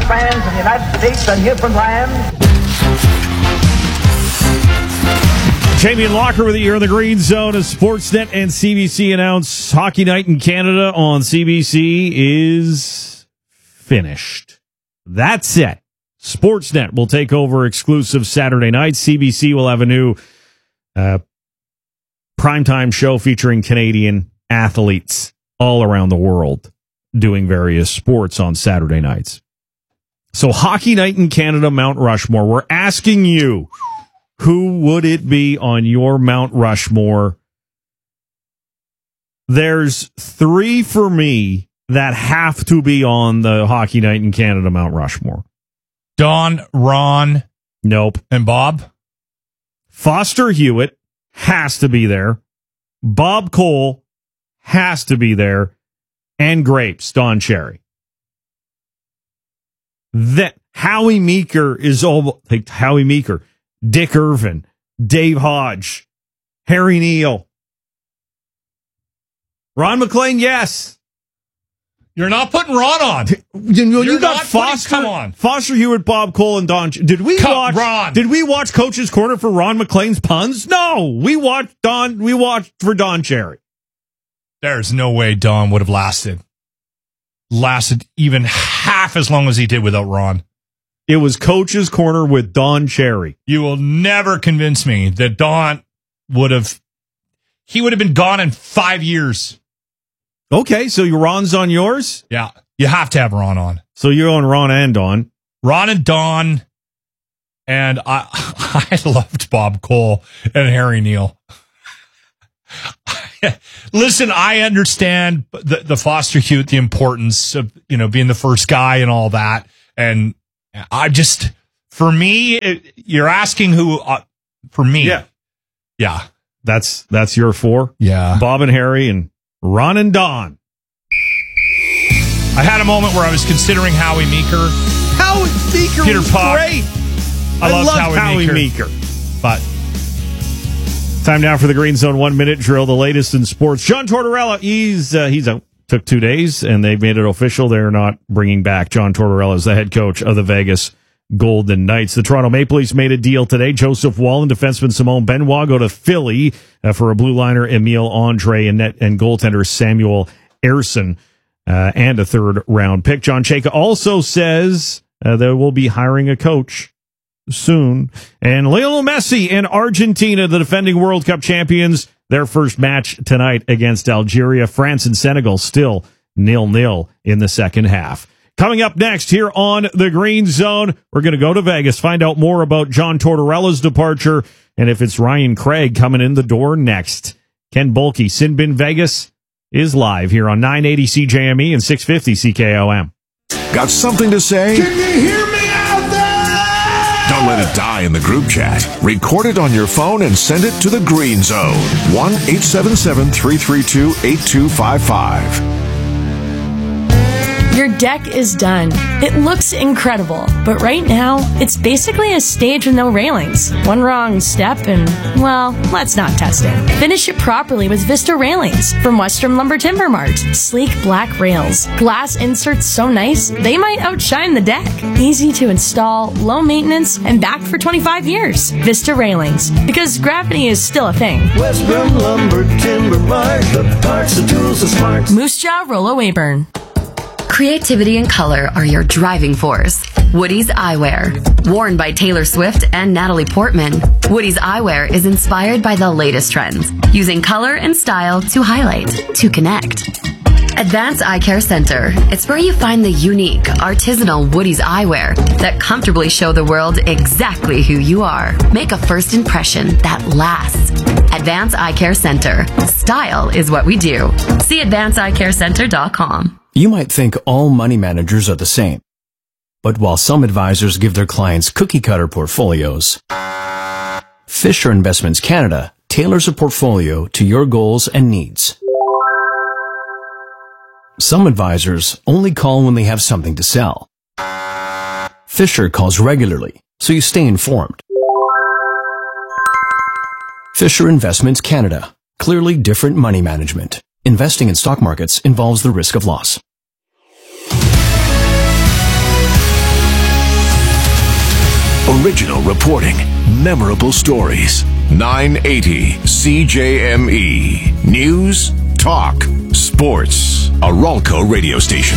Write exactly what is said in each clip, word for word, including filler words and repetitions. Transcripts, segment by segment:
fans in the United States and Newfoundland. Jamie and Locker with you here in the Green Zone as Sportsnet and C B C announce Hockey Night in Canada on C B C is finished. That's it. Sportsnet will take over exclusive Saturday night. C B C will have a new uh, primetime show featuring Canadian athletes all around the world doing various sports on Saturday nights. So Hockey Night in Canada, Mount Rushmore. We're asking you, who would it be on your Mount Rushmore? There's three for me that have to be on the Hockey Night in Canada Mount Rushmore. Don, Ron. Nope. And Bob? Foster Hewitt has to be there. Bob Cole has to be there. And Grapes, Don Cherry. That Howie Meeker is all like Howie Meeker. Dick Irvin, Dave Hodge, Harry Neal, Ron McLean, yes. You're not putting Ron on. You know, you You're got not Foster, putting, come on. Foster Hewitt, Bob Cole, and Don. Did we Come, watch Ron. Did we watch Coach's Corner for Ron McLean's puns? No, we watched Don. We watched for Don Cherry. There's no way Don would have lasted. Lasted even half as long as he did without Ron. It was Coach's Corner with Don Cherry. You will never convince me that Don would have, he would have been gone in five years. Okay, so your Ron's on yours? Yeah, you have to have Ron on. So you're on Ron and Don. Ron and Don, and I I loved Bob Cole and Harry Neal. Listen, I understand the, the Foster Hewitt, the importance of, you know, being the first guy and all that, and I just, for me, it, you're asking who, uh, for me. Yeah. Yeah. That's, that's your four? Yeah. Bob and Harry and Ron and Don. I had a moment where I was considering Howie Meeker. Howie Meeker Peter was Puck. great. I, I loved love Howie, Howie Meeker. Meeker. But time now for the Green Zone one minute drill, the latest in sports. John Tortorella, he's, uh, he's out. Took two days, and they've made it official. They're not bringing back John Tortorella as the head coach of the Vegas Golden Knights. The Toronto Maple Leafs made a deal today. Joseph Wall and defenseman Simone Benoit go to Philly uh, for a blue liner Emile Andre and net and goaltender Samuel Ersson uh, and a third round pick. John Chayka also says uh, they will be hiring a coach soon. And Lionel Messi and Argentina, the defending World Cup champions, their first match tonight against Algeria. France and Senegal still nil-nil in the second half. Coming up next here on the Green Zone, we're going to go to Vegas, find out more about John Tortorella's departure, and if it's Ryan Craig coming in the door next. Ken Bulkey, Sin Bin Vegas, is live here on nine eighty C J M E and six fifty C K O M. Got something to say? Can you hear me out there? Don't let it die in the group chat. Record it on your phone and send it to the Green Zone. one eight seven seven, three three two, eight two five five. Your deck is done. It looks incredible, but right now, it's basically a stage with no railings. One wrong step and, well, let's not test it. Finish it properly with Vista Railings from Western Lumber Timber Mart. Sleek black rails. Glass inserts so nice, they might outshine the deck. Easy to install, low maintenance, and backed for twenty-five years. Vista Railings, because gravity is still a thing. Western Lumber Timber Mart, the parts, the tools, the smarts. Moose Jaw Rollo Weyburn. Creativity and color are your driving force. Woody's Eyewear. Worn by Taylor Swift and Natalie Portman, Woody's Eyewear is inspired by the latest trends, using color and style to highlight, to connect. Advanced Eye Care Center. It's where you find the unique, artisanal Woody's Eyewear that comfortably show the world exactly who you are. Make a first impression that lasts. Advanced Eye Care Center. Style is what we do. See advanced eye care center dot com. You might think all money managers are the same. But while some advisors give their clients cookie-cutter portfolios, Fisher Investments Canada tailors a portfolio to your goals and needs. Some advisors only call when they have something to sell. Fisher calls regularly, so you stay informed. Fisher Investments Canada. Clearly different money management. Investing in stock markets involves the risk of loss. Original reporting, memorable stories. nine eighty C J M E. News, talk, sports. A Ralco radio station.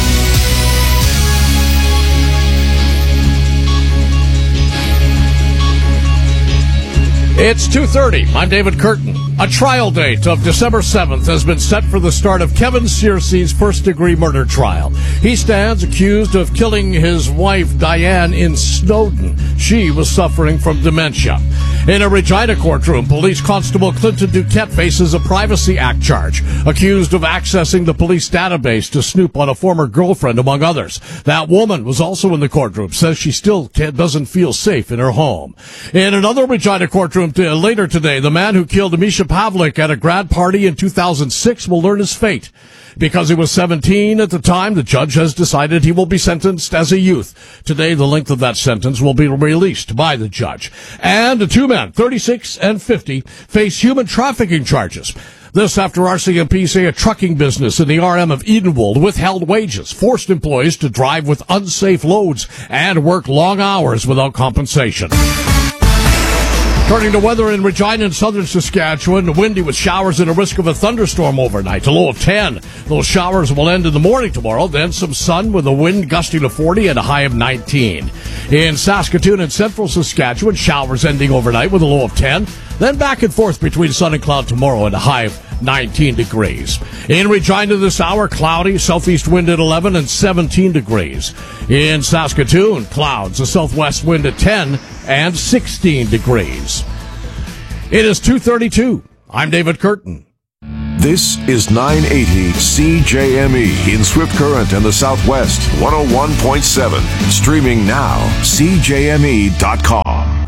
It's two thirty. I'm David Curtin. A trial date of December seventh has been set for the start of Kevin Searcy's first-degree murder trial. He stands accused of killing his wife, Diane, in Snowdon. She was suffering from dementia. In a Regina courtroom, police constable Clinton Duquette faces a Privacy Act charge, accused of accessing the police database to snoop on a former girlfriend, among others. That woman was also in the courtroom, says she still can't, doesn't feel safe in her home. In another Regina courtroom t- later today, the man who killed Misha Pavlik at a grad party in two thousand six will learn his fate. Because he was seventeen at the time, the judge has decided he will be sentenced as a youth. Today, the length of that sentence will be released by the judge. And the two men, thirty-six and fifty, face human trafficking charges. This after R C M P say a trucking business in the R M of Edenwold withheld wages, forced employees to drive with unsafe loads, and work long hours without compensation. Turning to weather in Regina and southern Saskatchewan, windy with showers and a risk of a thunderstorm overnight, a low of ten. Those showers will end in the morning tomorrow, then some sun with a wind gusting to forty and a high of nineteen. In Saskatoon and central Saskatchewan, showers ending overnight with a low of ten, then back and forth between sun and cloud tomorrow and a high of nineteen degrees. In Regina this hour, cloudy, southeast wind at eleven and seventeen degrees. In Saskatoon, clouds, a southwest wind at ten and sixteen degrees. It is two thirty-two. I'm David Curtin. This is nine eighty C J M E in Swift Current and the Southwest, one oh one point seven. Streaming now, C J M E dot com.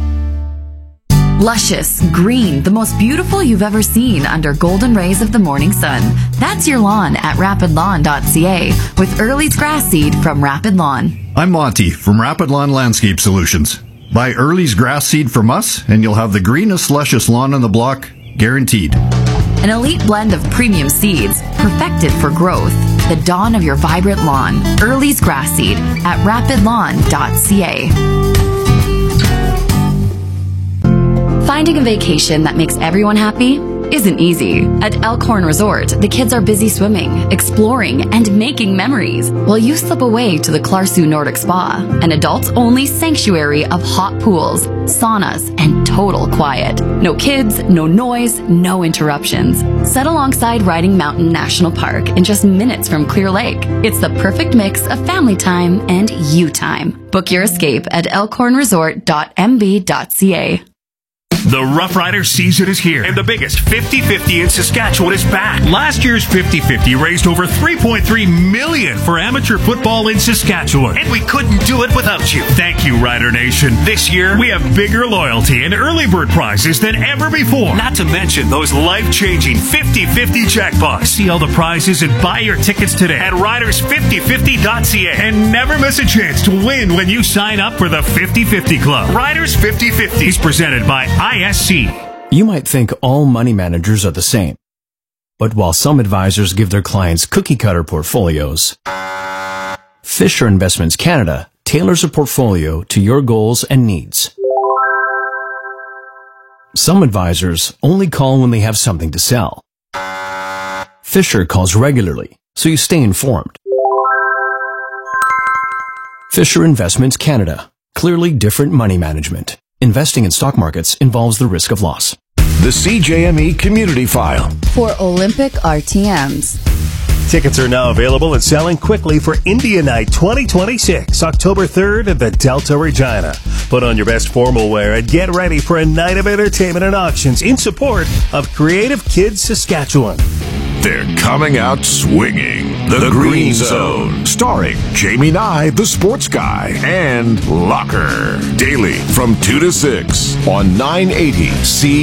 Luscious, green, the most beautiful you've ever seen under golden rays of the morning sun. That's your lawn at rapid lawn dot c a with Early's grass seed from Rapid Lawn. I'm Monty from Rapid Lawn Landscape Solutions. Buy Early's grass seed from us and you'll have the greenest, luscious lawn on the block, guaranteed. An elite blend of premium seeds, perfected for growth. The dawn of your vibrant lawn. Early's grass seed at rapid lawn dot c a. Finding a vacation that makes everyone happy isn't easy. At Elkhorn Resort, the kids are busy swimming, exploring, and making memories, while you slip away to the Clarsu Nordic Spa, an adults-only sanctuary of hot pools, saunas, and total quiet. No kids, no noise, no interruptions. Set alongside Riding Mountain National Park in just minutes from Clear Lake. It's the perfect mix of family time and you time. Book your escape at elkhorn resort dot m b dot c a. The Rough Rider season is here, and the biggest fifty fifty in Saskatchewan is back. Last year's fifty fifty raised over three point three million dollars for amateur football in Saskatchewan, and we couldn't do it without you. Thank you, Rider Nation. This year, we have bigger loyalty and early bird prizes than ever before. Not to mention those life-changing fifty fifty jackpots. See all the prizes and buy your tickets today at riders fifty fifty dot c a. And never miss a chance to win when you sign up for the fifty fifty Club. Riders fifty fifty is presented by I S C. You might think all money managers are the same. But while some advisors give their clients cookie-cutter portfolios, Fisher Investments Canada tailors a portfolio to your goals and needs. Some advisors only call when they have something to sell. Fisher calls regularly, so you stay informed. Fisher Investments Canada. Clearly different money management. Investing in stock markets involves the risk of loss. The C J M E Community File. For Olympic R T Ms. Tickets are now available and selling quickly for India Night twenty twenty-six, October third at the Delta Regina. Put on your best formal wear and get ready for a night of entertainment and auctions in support of Creative Kids Saskatchewan. They're coming out swinging. The, the Green, Green Zone. Zone. Starring Jamie Nye, the sports guy, and Locker. Daily from two to six on nine eighty C